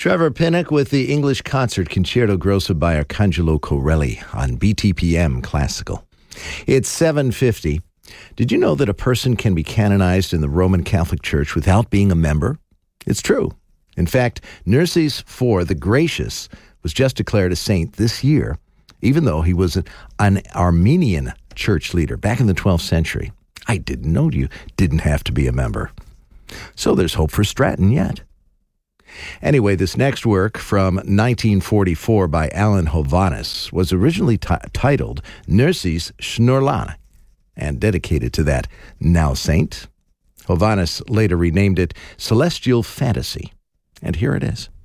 Trevor Pinnock with the English Concert Concerto Grosso by Arcangelo Corelli on BTPM Classical. It's 7:50. Did you know that a person can be canonized in the Roman Catholic Church without being a member? It's true. In fact, Nerses IV the Gracious was just declared a saint this year, even though he was an Armenian church leader back in the 12th century. I didn't know you didn't have to be a member. So there's hope for Stratton yet. Anyway, this next work from 1944 by Alan Hovhannes was originally titled Nerses Schnorlane and dedicated to that now saint. Hovhannes later renamed it Celestial Fantasy. And here it is.